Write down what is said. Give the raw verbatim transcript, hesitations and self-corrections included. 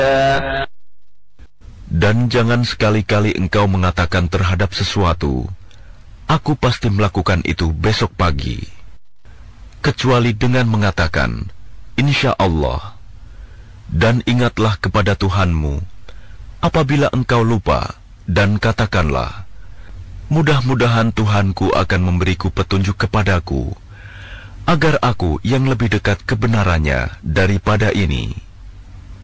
Dan jangan sekali-kali engkau mengatakan terhadap sesuatu, aku pasti melakukan itu besok pagi, kecuali dengan mengatakan, insya Allah. Dan ingatlah kepada Tuhanmu apabila engkau lupa, dan katakanlah, mudah-mudahan Tuhanku akan memberiku petunjuk kepadaku, agar aku yang lebih dekat kebenarannya daripada ini.